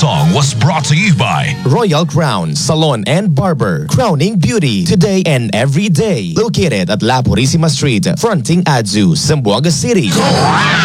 song was brought to you by Royal Crown Salon and Barber, crowning beauty today and every day. Located at La Purisima Street, fronting Adzu, Zamboanga City.